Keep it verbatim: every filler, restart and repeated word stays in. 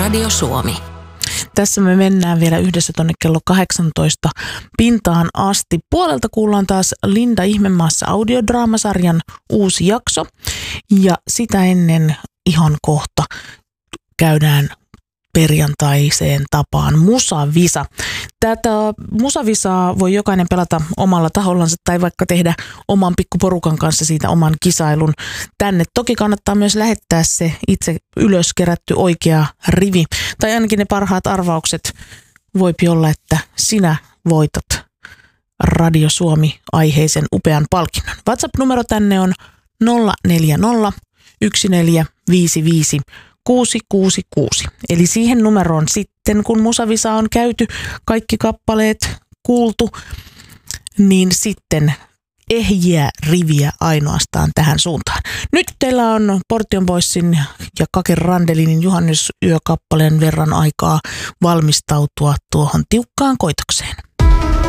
Radio Suomi. Tässä me mennään vielä yhdessä tonne kello kahdeksantoista pintaan asti. Puolelta kuullaan taas Linda Ihmemaassa audiodraamasarjan uusi jakso. Ja sitä ennen ihan kohta käydään perjantaiseen tapaan Musavisa. Tätä Musavisaa voi jokainen pelata omalla tahollansa tai vaikka tehdä oman pikkuporukan kanssa siitä oman kisailun tänne. Toki kannattaa myös lähettää se itse ylös kerätty oikea rivi. Tai ainakin ne parhaat arvaukset. Voipi olla, että sinä voitat Radio Suomi-aiheisen upean palkinnon. WhatsApp-numero tänne on nolla neljä nolla yksi neljä viisi viisi kuusi kuusi kuusi. Eli siihen numeroon sitten, kun Musavisa on käyty, kaikki kappaleet kuultu, niin sitten ehjiä riviä ainoastaan tähän suuntaan. Nyt teillä on Portion Boysin ja Kake Randelinin juhannusyökappaleen verran aikaa valmistautua tuohon tiukkaan koitokseen.